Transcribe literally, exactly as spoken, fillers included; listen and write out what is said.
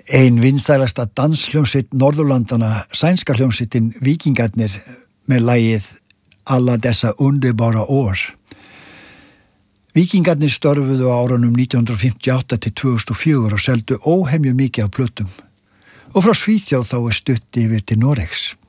Ein vinsælasta danshljómsveit Norðurlandana, sænska hljómsveitin Víkingarnir með lagið Alla dessa underbara år. Víkingarnir störfuðu á árunum nítján hundrað fimmtíu og átta til tvö þúsund og fjögur og seldu óhemju mikið af plötum. Og frá Svíþjóð þá er stutt yfir til Noregs.